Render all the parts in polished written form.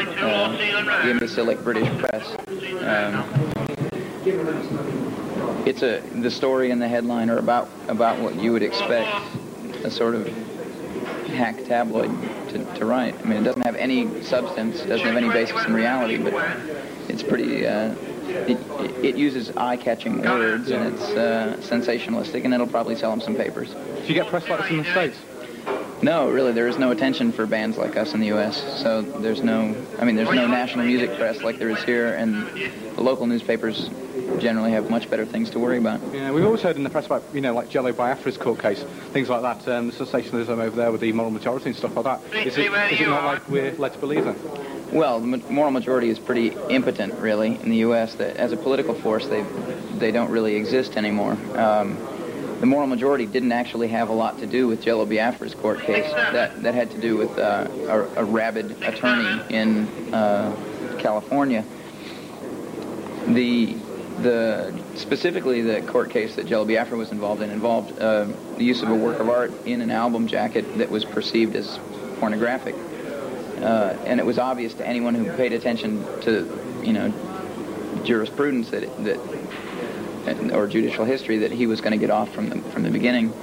the imbecilic British press. The story and the headline are about what you would expect a sort of hack tabloid to write. I mean, it doesn't have any substance, doesn't have any basis in reality, but it's pretty. It uses eye-catching words, and it's sensationalistic, and it'll probably sell them some papers. Do you get press like this in the States? No, really, there is no attention for bands like us in the U.S., so there's no national music press like there is here, and the local newspapers generally have much better things to worry about. Yeah, we've always heard in the press about, like Jello Biafra's court case, things like that, the sensationalism over there with the moral majority and stuff like that. Is it not like we're led to believe then? Well, the moral majority is pretty impotent, really, in the U.S. That as a political force, they don't really exist anymore. The moral majority didn't actually have a lot to do with Jello Biafra's court case. That had to do with a rabid attorney in California. Specifically the court case that Jello Biafra was involved in involved the use of a work of art in an album jacket that was perceived as pornographic. And it was obvious to anyone who paid attention to, jurisprudence or judicial history that he was going to get off from the beginning.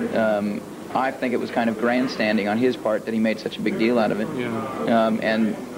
I think it was kind of grandstanding on his part that he made such a big deal out of it. Yeah. And